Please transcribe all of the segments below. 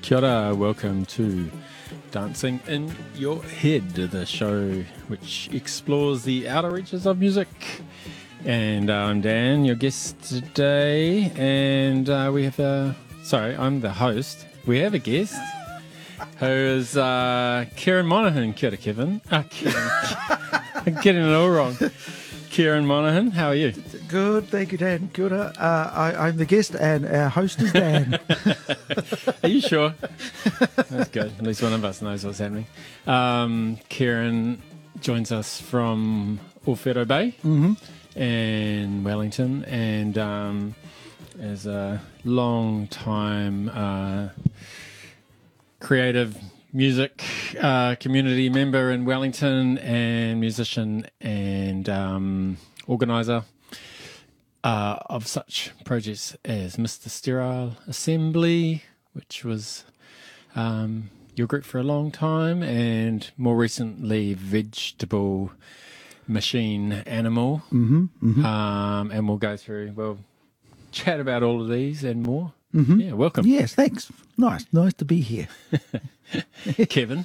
Kia ora, welcome to Dancing in Your Head, the show which explores the outer reaches of music. And I'm Dan, your guest today, and we have I'm the host. We have a guest who is Kieran Monaghan. Kia ora, Kevin. Kieran. I'm getting it all wrong. Kieran Monaghan, how are you? Good, thank you, Dan. Kia ora. I'm the guest, and our host is Dan. Are you sure? That's good. At least one of us knows what's happening. Kieran joins us from Ōwhero Bay in Wellington, and is a long time creative music community member in Wellington, and musician and organiser of such projects as Mr. Sterile Assembly, which was your group for a long time, and more recently Vegetable Machine Animal. And we'll chat about all of these and more. Yeah, welcome. Yes, thanks. Nice to be here. Kevin.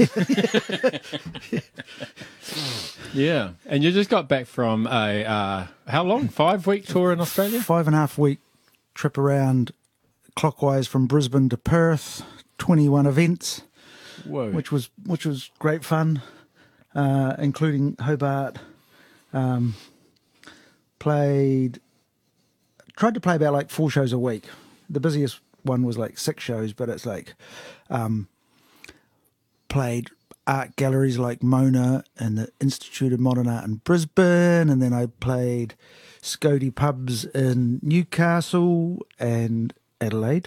Yeah, and you just got back from a how long? 5-week tour in Australia? 5.5 week trip around clockwise from Brisbane to Perth. 21 events. Whoa! Which was great fun, including Hobart. Tried to play about like 4 shows a week. The busiest one was like 6 shows, but it's like played art galleries like Mona and the Institute of Modern Art in Brisbane, and then I played Scody pubs in Newcastle and Adelaide,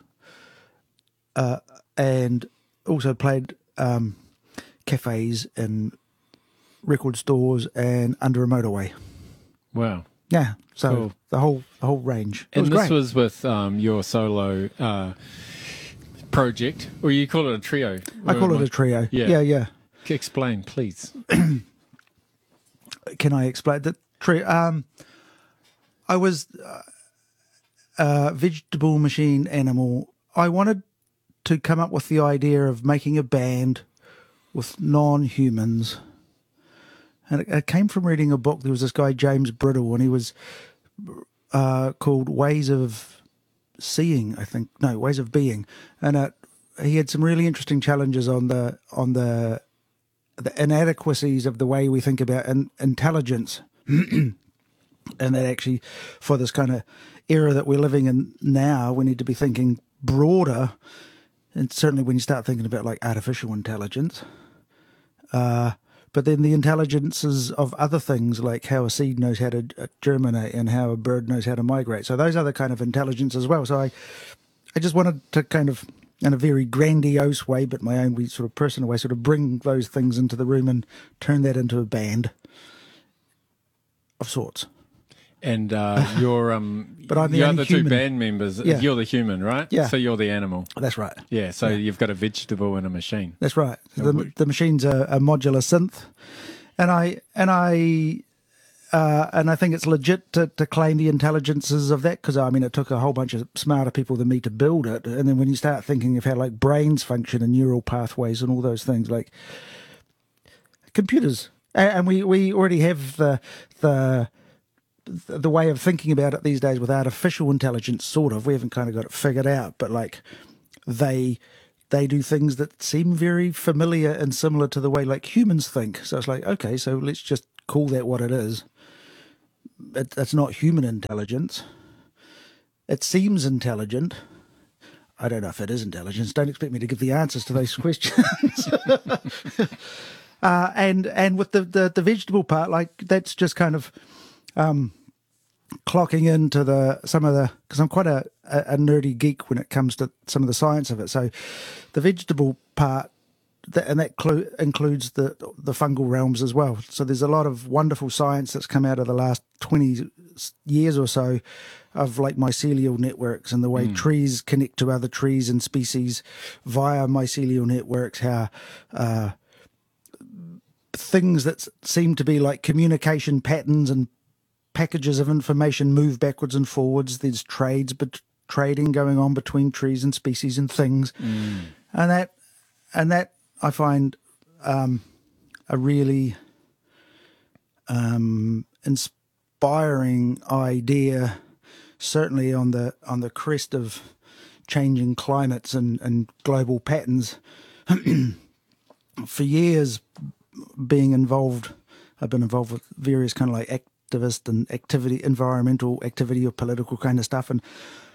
and also played cafes and record stores and under a motorway. Wow. Yeah, so cool. the whole range. And this was with your solo project, or you call it a trio? I call it a trio. Yeah. Explain, please. Can I explain the trio? I was Vegetable Machine Animal. I wanted to come up with the idea of making a band with non-humans. And it came from reading a book. There was this guy, James Brittle, and he was called Ways of Seeing, I think. No, Ways of Being. And he had some really interesting challenges on the inadequacies of the way we think about intelligence. And that actually, for this kind of era that we're living in now, we need to be thinking broader. And certainly when you start thinking about like artificial intelligence, but then the intelligences of other things, like how a seed knows how to germinate and how a bird knows how to migrate. So those are the kind of intelligence as well. So I just wanted to kind of, in a very grandiose way, but my own sort of personal way, sort of bring those things into the room and turn that into a band of sorts. And you're but I'm the other human. 2 band members. Yeah. You're the human, right? Yeah. So you're the animal. That's right. Yeah. So you've got a vegetable and a machine. That's right. The machine's a modular synth, and I think it's legit to claim the intelligences of that, because I mean it took a whole bunch of smarter people than me to build it. And then when you start thinking of how like brains function and neural pathways and all those things, like computers, and we already have the way of thinking about it these days with artificial intelligence, sort of. We haven't kind of got it figured out, but like they do things that seem very familiar and similar to the way like humans think. So it's like, okay, so let's just call that what it is. It's not human intelligence. It seems intelligent. I don't know if it is intelligence. Don't expect me to give the answers to those questions. And with the vegetable part, like that's just kind of clocking into because I'm quite a nerdy geek when it comes to some of the science of it. So the vegetable part, and that includes the fungal realms as well. So there's a lot of wonderful science that's come out of the last 20 years or so of like mycelial networks and the way trees connect to other trees and species via mycelial networks, how things that seem to be like communication patterns and packages of information move backwards and forwards. There's trades trading going on between trees and species and things, and that I find a really inspiring idea, certainly on the crest of changing climates and global patterns. For years, I've been involved with various kind of like activist and environmental activity or political kind of stuff. And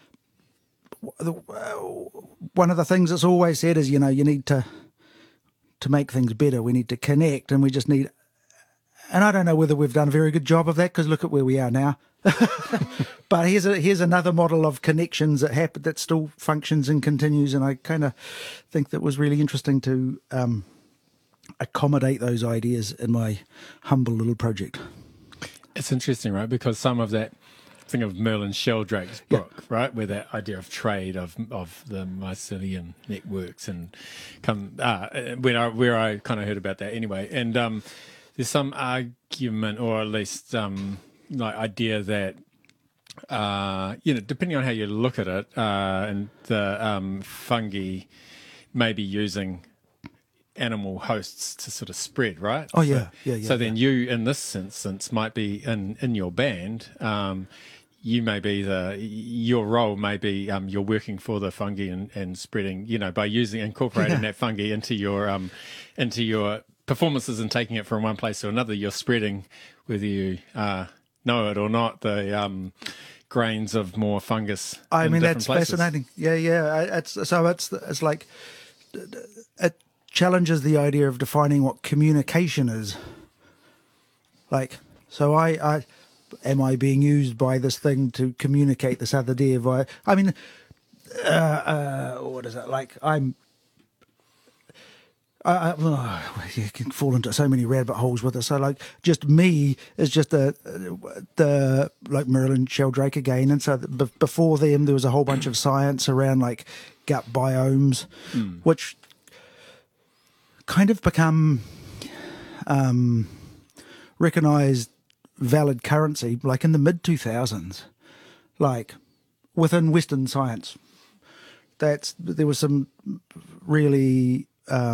one of the things that's always said is, you need to make things better, we need to connect, and we just need. And I don't know whether we've done a very good job of that, because look at where we are now. But here's another model of connections that still functions and continues, and I kind of think that was really interesting to accommodate those ideas in my humble little project. It's interesting, right? Because some of that thing of Merlin Sheldrake's book, right, where that idea of trade of the mycelium networks and where I kind of heard about that anyway, and there's some argument, or at least like idea that depending on how you look at it, and the fungi may be using animal hosts to sort of spread, right? Oh yeah. So then you, in this instance, might be in your band. You may be your role may be you're working for the fungi and spreading, by incorporating that fungi into your performances and taking it from one place to another. You're spreading, whether you know it or not, the grains of more fungus. I mean, that's fascinating. Yeah. It's like it challenges the idea of defining what communication is. Like, so I am I being used by this thing to communicate this other idea via? I mean, what is it like? You can fall into so many rabbit holes with it. So, like, just me is just the like Merlin Sheldrake again, and so before them there was a whole bunch of science around like gut biomes, which kind of become recognised valid currency, like in the mid-2000s, like within Western science. There was some really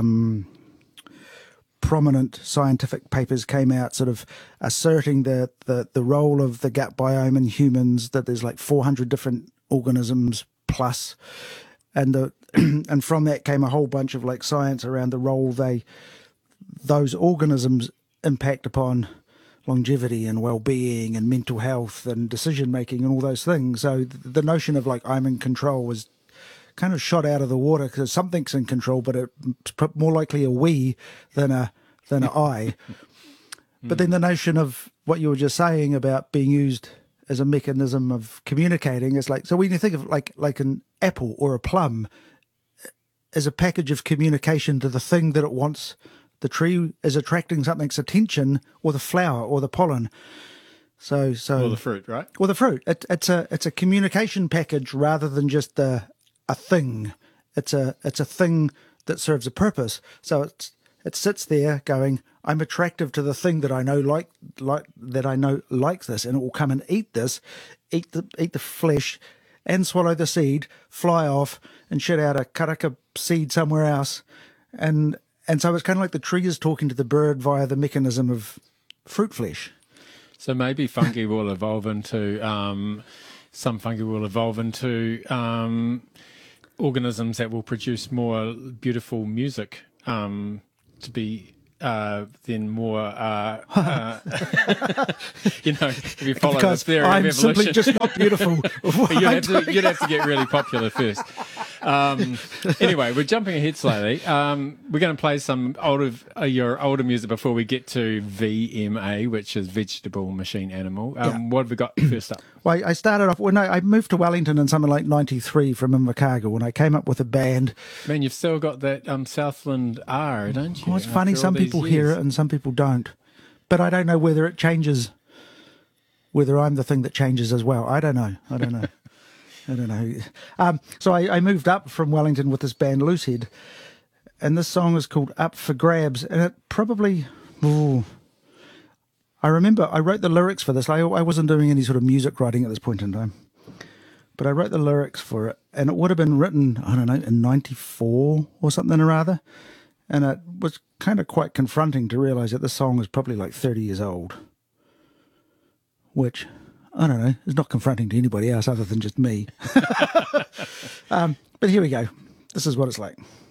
prominent scientific papers came out sort of asserting the role of the gut biome in humans, that there's like 400 different organisms plus, and and from that came a whole bunch of like science around the role those organisms impact upon longevity and well-being and mental health and decision making and all those things. So the notion of like I'm in control was kind of shot out of the water, because something's in control, but it's more likely a we than a I. But then the notion of what you were just saying about being used as a mechanism of communicating is like, so when you think of like an apple or a plum as a package of communication to the thing that it wants, the tree is attracting something's attention, or the flower or the pollen. So or the fruit, right? Or the fruit. It's a communication package rather than just a thing. It's a thing that serves a purpose. So it sits there going, I'm attractive to the thing that I know likes this, and it will come and eat this, eat the flesh, and swallow the seed, fly off, and shit out a karaka seed somewhere else, and so it's kind of like the tree is talking to the bird via the mechanism of fruit flesh. So maybe fungi will evolve into some fungi will evolve into organisms that will produce more beautiful music, to be then more, if you follow because the theory I'm of evolution. simply just not beautiful. You'd have to get really popular first. Anyway, we're jumping ahead slightly. We're going to play some your older music before we get to VMA, which is Vegetable Machine Animal. What have we got first up? Well, I started off when I moved to Wellington in something like '93 from Invercargill, when I came up with a band. Man, you've still got that Southland R, don't you? Well, it's funny. Some people hear it and some people don't. But I don't know whether it changes, whether I'm the thing that changes as well. I don't know. I don't know. So I moved up from Wellington with this band Loosehead, and this song is called Up for Grabs, and it probably... I remember I wrote the lyrics for this. I wasn't doing any sort of music writing at this point in time. but I wrote the lyrics for it, and it would have been written, I don't know, in 94 or something or other. And it was kind of quite confronting to realize that the song is probably like 30 years old, which, I don't know, is not confronting to anybody else other than just me. But here we go. This is what it's like.